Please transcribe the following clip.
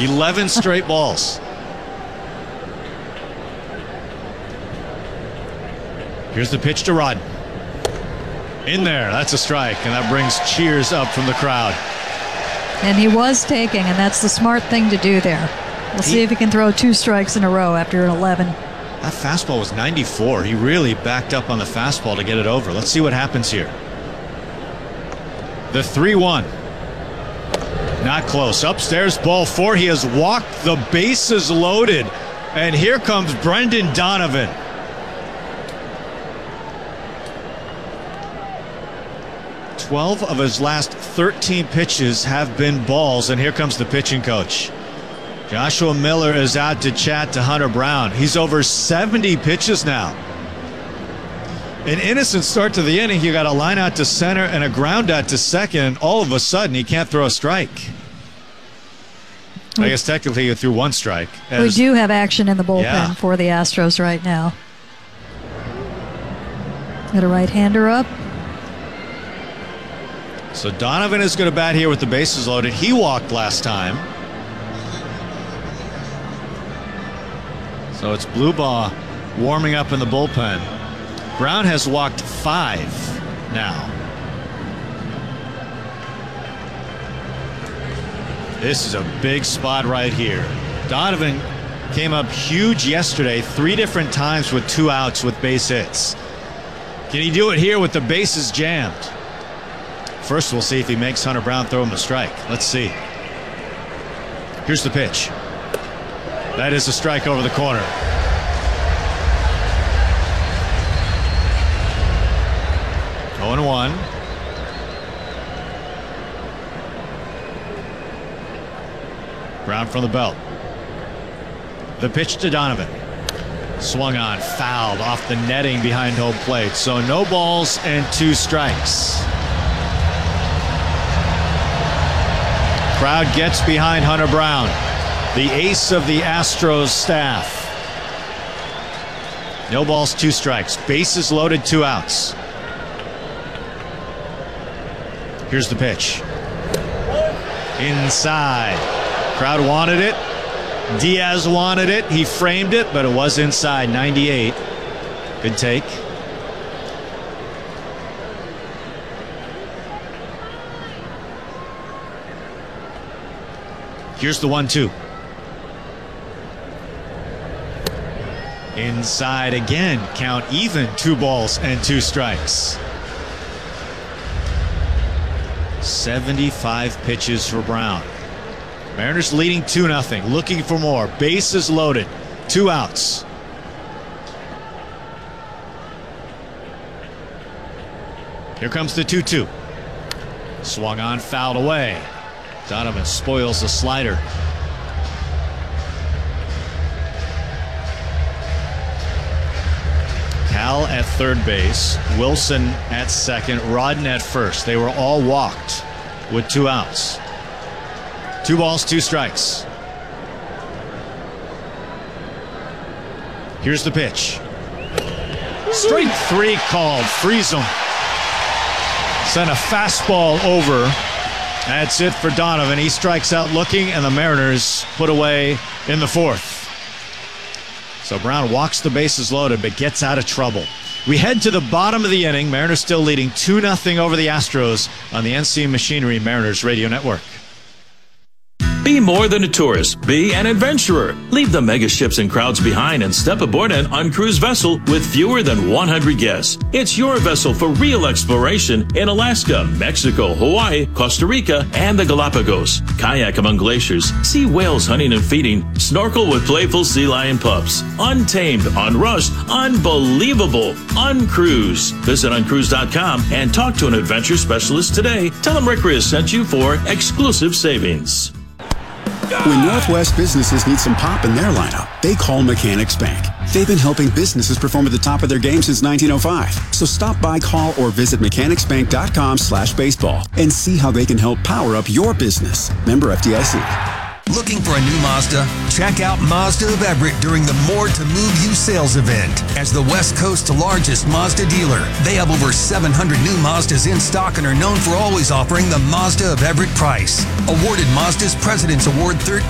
11 straight balls. Here's the pitch to Rodden. In there, that's a strike, and that brings cheers up from the crowd. And he was taking, and that's the smart thing to do there. We'll see if he can throw 2 strikes in a row after an 11. That fastball was 94. He really backed up on the fastball to get it over. Let's see what happens here. The 3-1. Not close. Upstairs, ball 4. He has walked. The bases loaded. And here comes Brendan Donovan. Twelve of his last 13 pitches have been balls, and here comes the pitching coach. Joshua Miller is out to chat to Hunter Brown. He's over 70 pitches now. An innocent start to the inning. You got a line out to center and a ground out to second, and all of a sudden he can't throw a strike. I guess technically he threw 1 strike. We do have action in the bullpen for the Astros right now. Got a right-hander up. So Donovan is going to bat here with the bases loaded. He walked last time. So it's Blubaugh warming up in the bullpen. Brown has walked 5 now. This is a big spot right here. Donovan came up huge yesterday, 3 different times with 2 outs with base hits. Can he do it here with the bases jammed? First, we'll see if he makes Hunter Brown throw him a strike. Let's see. Here's the pitch. That is a strike over the corner. Oh, 0-1. Brown from the belt. The pitch to Donovan. Swung on, fouled off the netting behind home plate. So no balls and 2 strikes. Crowd gets behind Hunter Brown, the ace of the Astros staff. No balls, 2 strikes. Bases loaded, 2 outs. Here's the pitch. Inside. Crowd wanted it. Diaz wanted it. He framed it, but it was inside. 98. Good take. Here's the 1-2. Inside again. Count even. 2 balls and 2 strikes. 75 pitches for Brown. Mariners leading 2-0. Looking for more. Bases loaded. 2 outs. Here comes the 2-2. Swung on, fouled away. Donovan spoils the slider. Cal at third base, Wilson at second, Rodden at first. They were all walked with 2 outs. 2 balls, 2 strikes. Here's the pitch. Strike 3 called. Freeze him. Sent a fastball over. That's it for Donovan. He strikes out looking, and the Mariners put away in the 4th. So Brown walks the bases loaded, but gets out of trouble. We head to the bottom of the inning. Mariners still leading 2-0 over the Astros on the NC Machinery Mariners Radio Network. Be more than a tourist. Be an adventurer. Leave the mega ships and crowds behind and step aboard an uncruised vessel with fewer than 100 guests. It's your vessel for real exploration in Alaska, Mexico, Hawaii, Costa Rica, and the Galapagos. Kayak among glaciers, see whales hunting and feeding, snorkel with playful sea lion pups. Untamed, unrushed, unbelievable, uncruise. Visit uncruise.com and talk to an adventure specialist today. Tell them Rick Riz sent you for exclusive savings. When Northwest businesses need some pop in their lineup, they call Mechanics Bank. They've been helping businesses perform at the top of their game since 1905. So stop by, call, or visit mechanicsbank.com/baseball and see how they can help power up your business. Member FDIC. Looking for a new Mazda? Check out Mazda of Everett during the More to Move You sales event. As the West Coast's largest Mazda dealer, they have over 700 new Mazdas in stock and are known for always offering the Mazda of Everett price. Awarded Mazda's President's Award 13